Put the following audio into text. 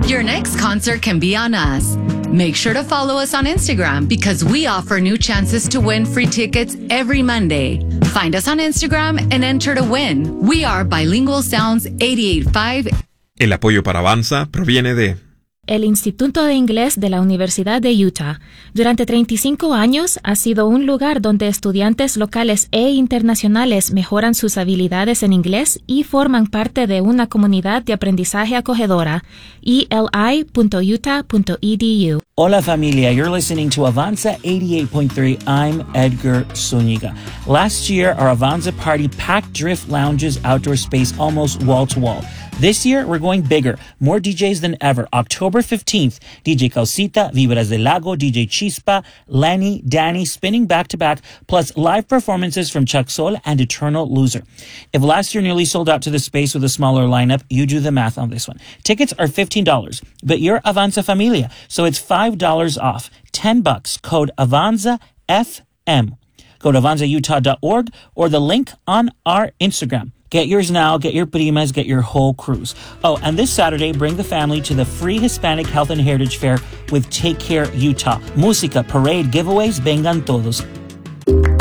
Your next concert can be on us. Make sure to follow us on Instagram because we offer new chances to win free tickets every Monday. Find us on Instagram and enter to win. We are Bilingual Sounds 88.5. El apoyo para Avanza proviene de el Instituto de Inglés de la Universidad de Utah. Durante 35 años ha sido un lugar donde estudiantes locales e internacionales mejoran sus habilidades en inglés y forman parte de una comunidad de aprendizaje acogedora. eli.utah.edu. Hola familia, you're listening to Avanza 88.3. I'm Edgar Zúñiga. Last year, our Avanza party packed Drift Lounge's outdoor space almost wall to wall. This year, we're going bigger. More DJs than ever. October 15th, DJ Causita, Vibras del Lago, DJ Chispa, Lenny, Danny, spinning back-to-back, plus live performances from Chuck Sol and Eternal Loser. If last year nearly sold out to the space with a smaller lineup, you do the math on this one. Tickets are $15, but you're Avanza Familia, so it's $5 off. $10, code Avanza FM. Go to avanzautah.org or the link on our Instagram. Get yours now, get your primas, get your whole cruise. Oh, and this Saturday, bring the family to the free Hispanic Health and Heritage Fair with Take Care Utah. Música, parade, giveaways, vengan todos.